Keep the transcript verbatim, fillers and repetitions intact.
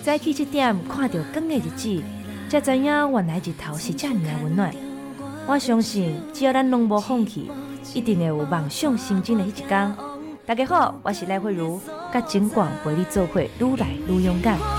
早起这点看到光的日子，才知影原来日头是这么温暖。我相信，只要咱拢无放弃，一定会有梦想成真的迄一天。大家好，我是赖慧茹，甲金广陪你做伙愈来愈勇敢。